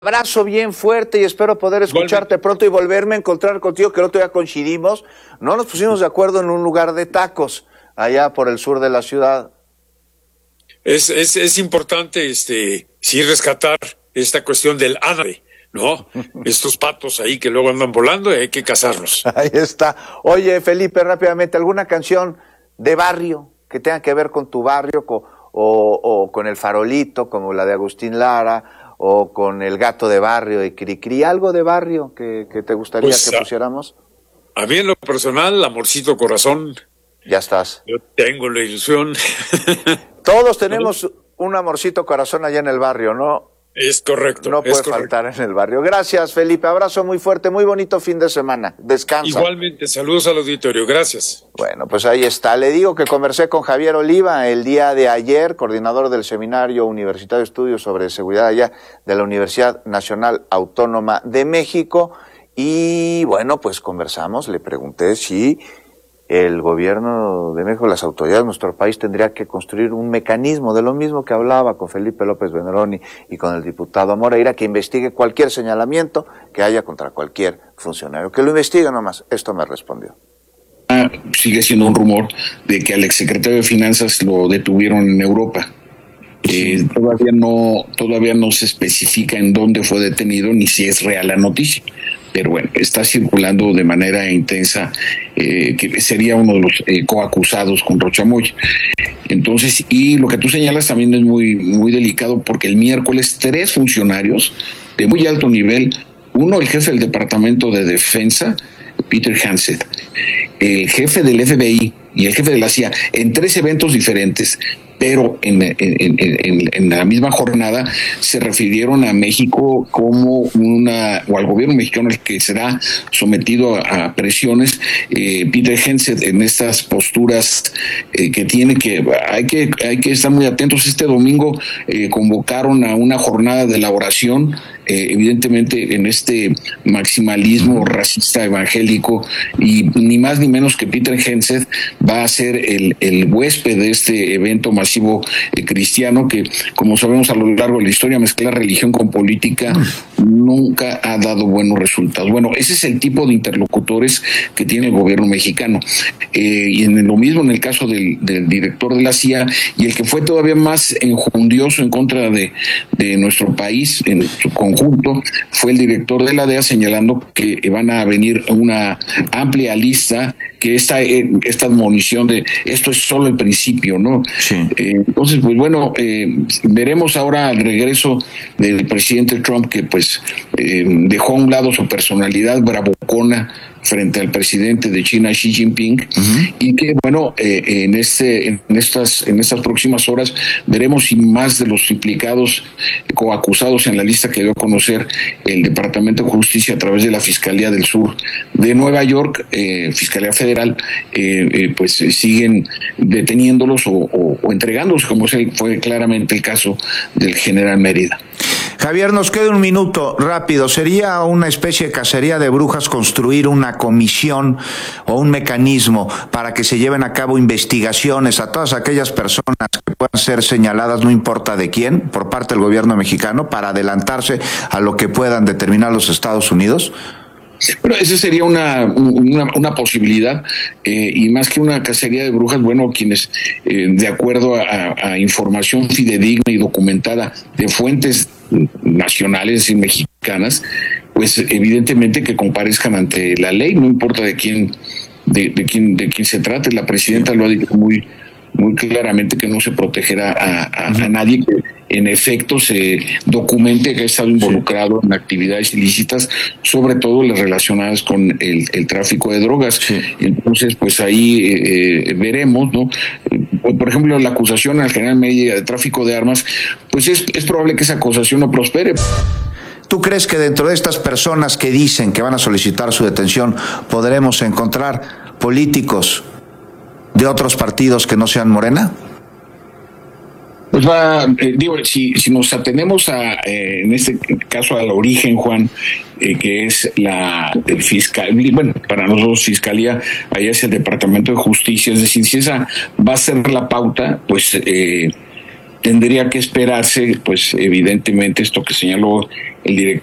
Abrazo bien fuerte y espero poder escucharte pronto y volverme a encontrar contigo, que el otro día coincidimos. No nos pusimos de acuerdo en un lugar de tacos, allá por el sur de la ciudad. Es importante, sí, rescatar esta cuestión del árabe, ¿no? Estos patos ahí que luego andan volando y hay que cazarlos. Ahí está. Oye, Felipe, rápidamente, ¿alguna canción de barrio que tenga que ver con tu barrio o con el farolito, como la de Agustín Lara, o con el gato de barrio de Cricri? ¿Algo de barrio que te gustaría que pusiéramos? A mí en lo personal, Amorcito Corazón. Ya estás. Yo tengo la ilusión. Todos tenemos un amorcito corazón allá en el barrio, ¿no? Es correcto. No puede faltar en el barrio. Gracias, Felipe. Abrazo muy fuerte, muy bonito fin de semana. Descansa. Igualmente, saludos al auditorio. Gracias. Bueno, pues ahí está. Le digo que conversé con Javier Oliva el día de ayer, coordinador del Seminario Universitario de Estudios sobre Seguridad allá de la Universidad Nacional Autónoma de México. Y bueno, pues conversamos, le pregunté si el gobierno de México, las autoridades de nuestro país tendría que construir un mecanismo de lo mismo que hablaba con Felipe López Veneroni y con el diputado Moreira, que investigue cualquier señalamiento que haya contra cualquier funcionario. Que lo investigue nomás. Esto me respondió. Sigue siendo un rumor de que al exsecretario de Finanzas lo detuvieron en Europa. Todavía no se especifica en dónde fue detenido ni si es real la noticia. Pero bueno, está circulando de manera intensa que sería uno de los coacusados con Rochamoya. Entonces, y lo que tú señalas también es muy, muy delicado, porque el miércoles 3 funcionarios de muy alto nivel, uno el jefe del Departamento de Defensa, Peter Hansen, el jefe del FBI y el jefe de la CIA, en 3 eventos diferentes, pero en la misma jornada se refirieron a México como o al gobierno mexicano el que será sometido a presiones. Peter Hansen, en estas posturas que tiene, que hay que estar muy atentos. Este domingo convocaron a una jornada de la oración, evidentemente en este maximalismo racista evangélico, y ni más ni menos que Peter Hansen va a ser el huésped de este evento masivo cristiano que, como sabemos, a lo largo de la historia, mezclar religión con política nunca ha dado buenos resultados. Bueno, ese es el tipo de interlocutores que tiene el gobierno mexicano. Y en lo mismo en el caso del director de la CIA, y el que fue todavía más enjundioso en contra de nuestro país en su conjunto fue el director de la DEA, señalando que van a venir una amplia lista, que esta admonición de esto es solo el principio, ¿no? Sí. Entonces, pues bueno, veremos ahora al regreso del presidente Trump, que pues dejó a un lado su personalidad bravucona frente al presidente de China, Xi Jinping, y que bueno, en estas próximas horas veremos si más de los implicados coacusados en la lista que dio a conocer el Departamento de Justicia a través de la Fiscalía del Sur de Nueva York, Fiscalía Federal, pues siguen deteniéndolos o entregándolos, como fue claramente el caso del general Mérida. Javier, nos queda un minuto rápido. ¿Sería una especie de cacería de brujas construir una comisión o un mecanismo para que se lleven a cabo investigaciones a todas aquellas personas que puedan ser señaladas, no importa de quién, por parte del gobierno mexicano, para adelantarse a lo que puedan determinar los Estados Unidos? Bueno, esa sería una posibilidad, y más que una cacería de brujas, bueno, quienes, de acuerdo a información fidedigna y documentada de fuentes nacionales y mexicanas, pues evidentemente que comparezcan ante la ley, no importa de quién se trate. La presidenta lo ha dicho muy claramente, que no se protegerá a nadie que en efecto se documente que ha estado involucrado en actividades ilícitas, sobre todo las relacionadas con el tráfico de drogas. Sí. Entonces, pues ahí veremos, ¿no? Por ejemplo, la acusación al general Mérida de tráfico de armas, pues es probable que esa acusación no prospere. ¿Tú crees que dentro de estas personas que dicen que van a solicitar su detención podremos encontrar políticos de otros partidos que no sean Morena? Pues si nos atenemos en este caso al origen, Juan, que es el fiscal, bueno, para nosotros fiscalía, allá es el Departamento de Justicia, es decir, si esa va a ser la pauta, pues tendría que esperarse, pues evidentemente esto que señaló el director